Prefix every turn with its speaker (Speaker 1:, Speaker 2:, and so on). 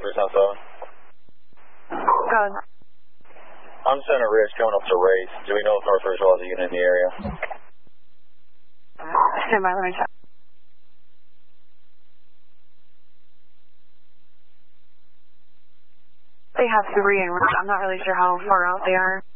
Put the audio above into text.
Speaker 1: for South 7.
Speaker 2: Go ahead.
Speaker 1: I'm Center Ridge coming up to race. Do we know if North Ridgeville has a unit in the area?
Speaker 2: Stand by, let me check. They have 3 en route. I'm not really sure how far out they are.